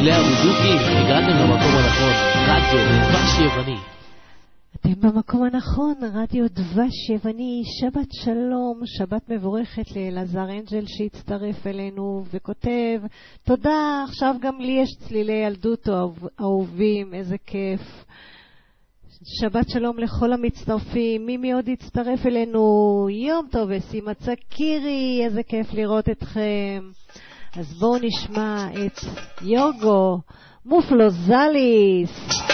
לאה בודוקי, הגעתם למקום הנכון, רדיו דבש יווני. אתם במקום הנכון, רדיו דבש יווני, שבת שלום, שבת מבורכת לאלעזר אנג'ל שהצטרף אלינו וכותב, תודה, עכשיו גם לי יש צלילי ילדות אהובים, איזה כיף. שבת שלום לכל המצטרפים, מי עוד הצטרף אלינו, יום טוב וסימה צקירי, איזה כיף לראות אתכם. אז בואו נשמע את יוגו מופלוזליס.